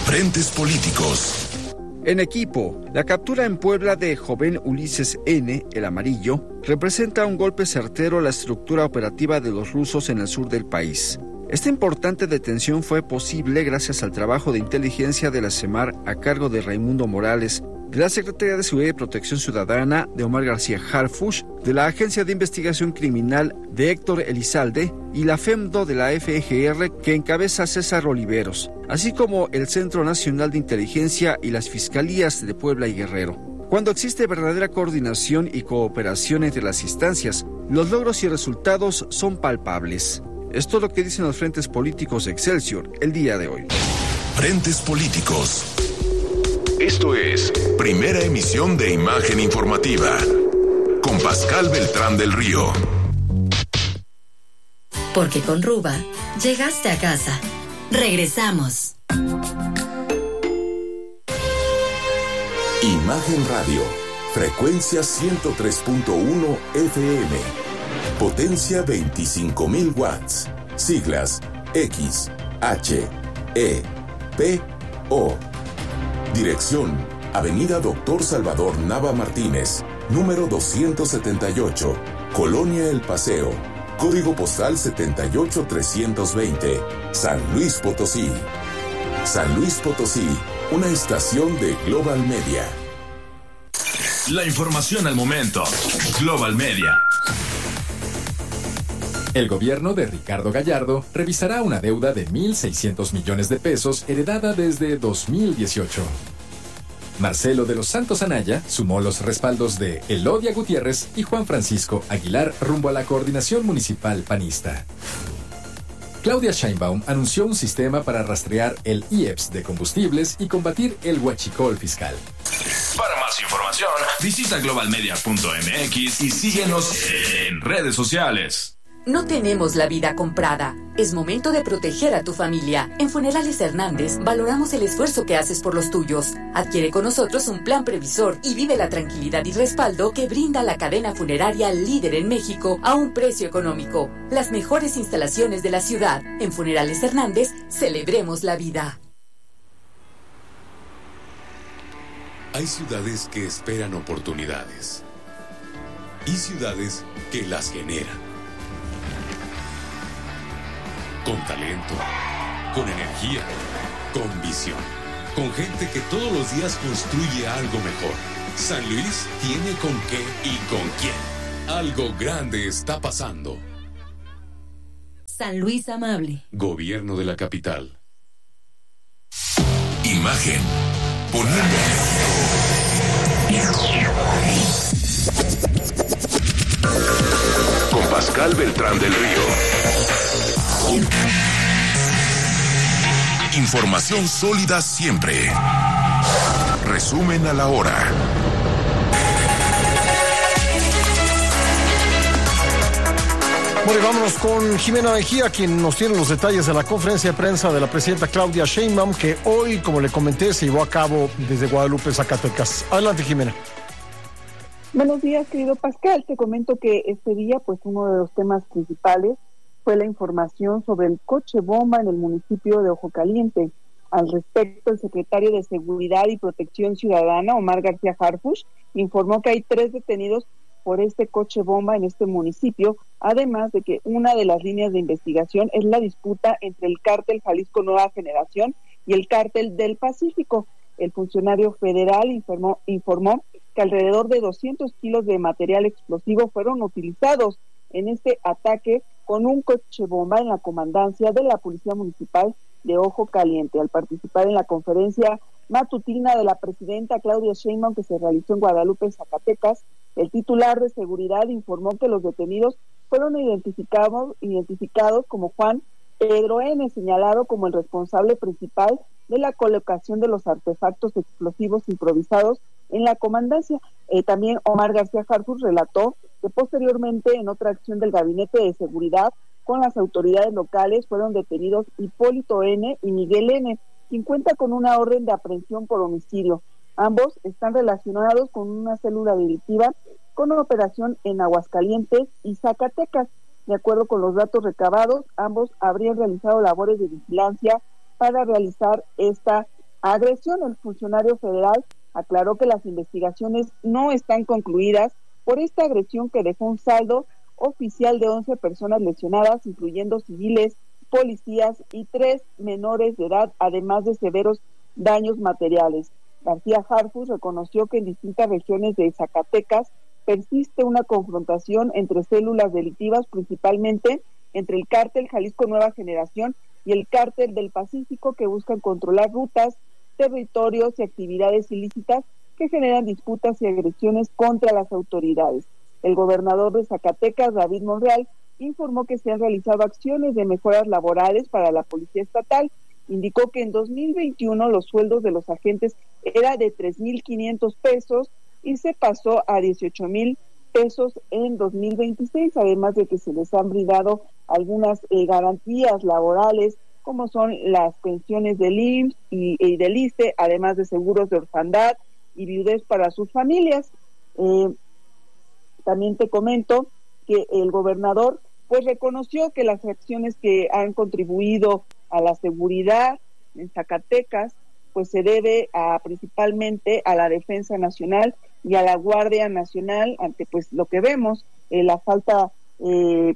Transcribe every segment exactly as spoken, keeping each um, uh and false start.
Frentes políticos. En equipo, la captura en Puebla de joven Ulises N., el amarillo, representa un golpe certero a la estructura operativa de los rusos en el sur del país. Esta importante detención fue posible gracias al trabajo de inteligencia de la CEMAR a cargo de Raimundo Morales, de la Secretaría de Seguridad y Protección Ciudadana de Omar García Harfuch, de la Agencia de Investigación Criminal de Héctor Elizalde y la FEMDO de la F G R que encabeza César Oliveros, así como el Centro Nacional de Inteligencia y las Fiscalías de Puebla y Guerrero. Cuando existe verdadera coordinación y cooperación entre las instancias, los logros y resultados son palpables. Esto es lo que dicen los frentes políticos de Excelsior el día de hoy. Frentes políticos. Esto es Primera Emisión de Imagen Informativa con Pascal Beltrán del Río. Porque con Ruba llegaste a casa. Regresamos. Imagen Radio, frecuencia ciento tres punto uno F M, potencia veinticinco mil watts, siglas X, H, E, P, O. Dirección, Avenida Doctor Salvador Nava Martínez, número doscientos setenta y ocho, Colonia El Paseo, código postal setenta y ocho trescientos veinte, San Luis Potosí. San Luis Potosí, una estación de Global Media. La información al momento. Global Media. El gobierno de Ricardo Gallardo revisará una deuda de mil seiscientos millones de pesos heredada desde dos mil dieciocho. Marcelo de los Santos Anaya sumó los respaldos de Elodia Gutiérrez y Juan Francisco Aguilar rumbo a la coordinación municipal panista. Claudia Sheinbaum anunció un sistema para rastrear el I E P S de combustibles y combatir el huachicol fiscal. Para más información, visita global media punto m x y síguenos en redes sociales. No tenemos la vida comprada. Es momento de proteger a tu familia. En Funerales Hernández valoramos el esfuerzo que haces por los tuyos. Adquiere con nosotros un plan previsor y vive la tranquilidad y respaldo que brinda la cadena funeraria líder en México a un precio económico. Las mejores instalaciones de la ciudad. En Funerales Hernández, celebremos la vida. Hay ciudades que esperan oportunidades y ciudades que las generan. Con talento, con energía, con visión, con gente que todos los días construye algo mejor. San Luis tiene con qué y con quién. Algo grande está pasando. San Luis Amable. Gobierno de la capital. Imagen. Poniendo. Con Pascal Beltrán del Río. Información sólida siempre. Resumen a la hora. Bueno, y vámonos con Jimena Mejía, quien nos tiene los detalles de la conferencia de prensa de la presidenta Claudia Sheinbaum, que hoy, como le comenté, se llevó a cabo desde Guadalupe, Zacatecas. Adelante, Jimena. Buenos días, querido Pascal. Te comento que este día, pues uno de los temas principales fue la información sobre el coche bomba en el municipio de Ojo Caliente. Al respecto, el secretario de Seguridad y Protección Ciudadana, Omar García Harfuch, informó que hay tres detenidos por este coche bomba en este municipio, además de que una de las líneas de investigación es la disputa entre el cártel Jalisco Nueva Generación y el cártel del Pacífico. El funcionario federal informó, informó que alrededor de doscientos kilos de material explosivo fueron utilizados en este ataque con un coche bomba en la comandancia de la Policía Municipal de Ojo Caliente. Al participar en la conferencia matutina de la presidenta Claudia Sheinbaum que se realizó en Guadalupe, Zacatecas, el titular de seguridad informó que los detenidos fueron identificados, identificados como Juan Pedro N., señalado como el responsable principal de la colocación de los artefactos explosivos improvisados en la comandancia. Eh, también Omar García Harfuch relató que posteriormente en otra acción del Gabinete de Seguridad con las autoridades locales fueron detenidos Hipólito N. y Miguel N., quien cuenta con una orden de aprehensión por homicidio. Ambos están relacionados con una célula delictiva con operación en Aguascalientes y Zacatecas. De acuerdo con los datos recabados, ambos habrían realizado labores de vigilancia para realizar esta agresión. El funcionario federal aclaró que las investigaciones no están concluidas por esta agresión que dejó un saldo oficial de once personas lesionadas, incluyendo civiles, policías y tres menores de edad, además de severos daños materiales. García Harfuch reconoció que en distintas regiones de Zacatecas persiste una confrontación entre células delictivas, principalmente entre el cártel Jalisco Nueva Generación y el cártel del Pacífico, que buscan controlar rutas, territorios y actividades ilícitas que generan disputas y agresiones contra las autoridades. El gobernador de Zacatecas, David Monreal, informó que se han realizado acciones de mejoras laborales para la Policía Estatal. Indicó que en dos mil veintiuno los sueldos de los agentes era de tres mil quinientos pesos y se pasó a dieciocho mil pesos en dos mil veintiséis, además de que se les han brindado algunas eh, garantías laborales, como son las pensiones del I M S S y, y del I S S S E, además de seguros de orfandad y viudez para sus familias. Eh, también te comento que el gobernador pues reconoció que las acciones que han contribuido a la seguridad en Zacatecas pues se debe a, principalmente a la Defensa Nacional y a la Guardia Nacional ante pues lo que vemos, eh, la falta eh,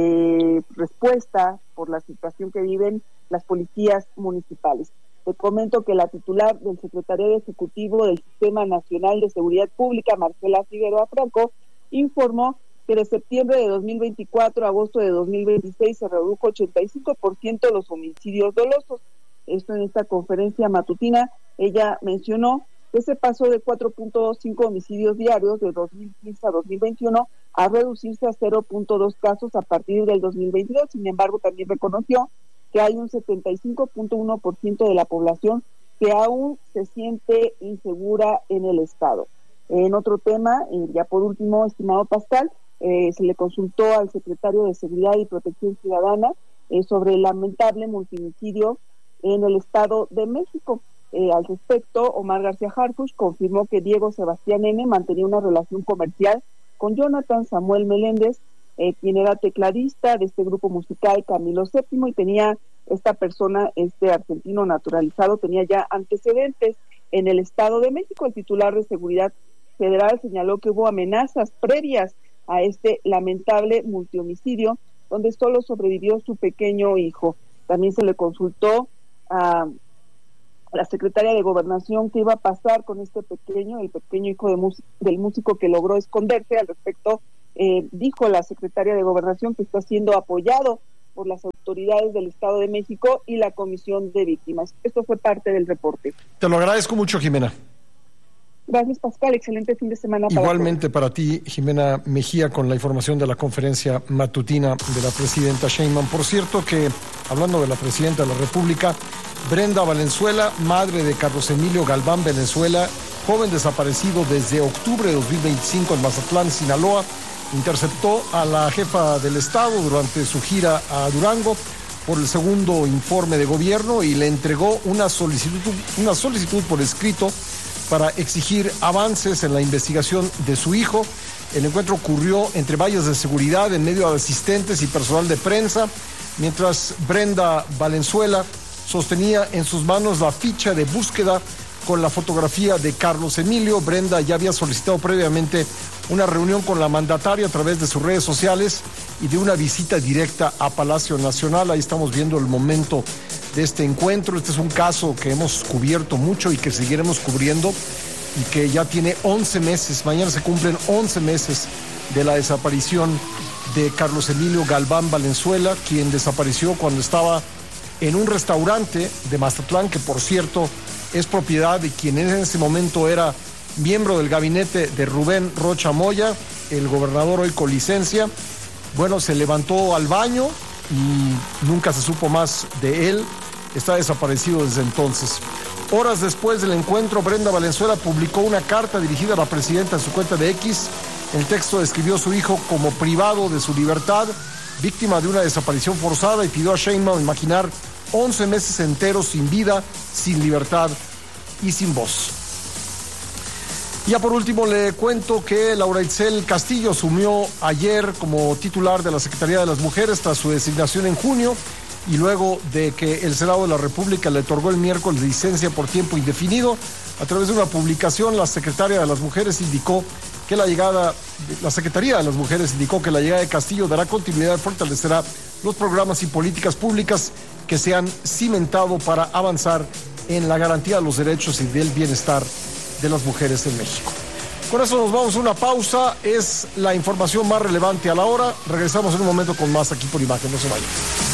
de respuesta por la situación que viven las policías municipales. Te comento que la titular del Secretariado Ejecutivo del Sistema Nacional de Seguridad Pública, Marcela Figueroa Franco, informó que de septiembre de dos mil veinticuatro a agosto de dos mil veintiséis se redujo ochenta y cinco por ciento los homicidios dolosos. Esto en esta conferencia matutina, ella mencionó que se pasó de cuatro punto cinco homicidios diarios de dos mil quince a dos mil veintiuno a reducirse a cero punto dos casos a partir del dos mil veintidós. Sin embargo, también reconoció que hay un setenta y cinco punto uno por ciento de la población que aún se siente insegura en el estado. En otro tema, eh, ya por último, estimado Pascal, eh, se le consultó al secretario de Seguridad y Protección Ciudadana eh, sobre el lamentable multihomicidio en el Estado de México. Eh, al respecto, Omar García Harfuch confirmó que Diego Sebastián N. mantenía una relación comercial con Jonathan Samuel Meléndez, eh, quien era tecladista de este grupo musical Camilo séptimo, y tenía esta persona, este argentino naturalizado, tenía ya antecedentes en el Estado de México. El titular de Seguridad Federal señaló que hubo amenazas previas a este lamentable multihomicidio, donde solo sobrevivió su pequeño hijo. También se le consultó a la secretaria de Gobernación qué iba a pasar con este pequeño, el pequeño hijo de mus- del músico que logró esconderse. Al respecto, eh, dijo la secretaria de Gobernación que está siendo apoyado por las autoridades del Estado de México y la Comisión de Víctimas. Esto fue parte del reporte. Te lo agradezco mucho, Jimena. Gracias, Pascal. Excelente fin de semana. Para Igualmente todos. Para ti, Jimena Mejía, con la información de la conferencia matutina de la presidenta Sheinbaum. Por cierto que, hablando de la presidenta de la República, Brenda Valenzuela, madre de Carlos Emilio Galván Valenzuela, joven desaparecido desde octubre de dos mil veinticinco en Mazatlán, Sinaloa, interceptó a la jefa del Estado durante su gira a Durango por el segundo informe de gobierno y le entregó una solicitud, una solicitud por escrito para exigir avances en la investigación de su hijo. El encuentro ocurrió entre vallas de seguridad en medio de asistentes y personal de prensa, mientras Brenda Valenzuela sostenía en sus manos la ficha de búsqueda con la fotografía de Carlos Emilio. Brenda ya había solicitado previamente una reunión con la mandataria a través de sus redes sociales y de una visita directa a Palacio Nacional. Ahí estamos viendo el momento de este encuentro. Este es un caso que hemos cubierto mucho y que seguiremos cubriendo, y que ya tiene once meses, mañana se cumplen once meses de la desaparición de Carlos Emilio Galván Valenzuela, quien desapareció cuando estaba en un restaurante de Mazatlán, que por cierto es propiedad de quien en ese momento era miembro del gabinete de Rubén Rocha Moya, el gobernador hoy con licencia. Bueno, se levantó al baño y nunca se supo más de él. Está desaparecido desde entonces. Horas después del encuentro, Brenda Valenzuela publicó una carta dirigida a la presidenta en su cuenta de X. El texto describió a su hijo como privado de su libertad, víctima de una desaparición forzada, y pidió a Sheinbaum imaginar once meses enteros sin vida, sin libertad y sin voz. Ya por último le cuento que Laura Itzel Castillo asumió ayer como titular de la Secretaría de las Mujeres tras su designación en junio. y luego de que el Senado de la República le otorgó el miércoles licencia por tiempo indefinido. A través de una publicación, la Secretaría de las Mujeres indicó que la llegada, la Secretaría de las Mujeres indicó que la llegada de Castillo dará continuidad y fortalecerá los programas y políticas públicas que se han cimentado para avanzar en la garantía de los derechos y del bienestar de las mujeres en México. Con eso nos vamos a una pausa. Es la información más relevante a la hora. Regresamos en un momento con más aquí por Imagen. No se vayan.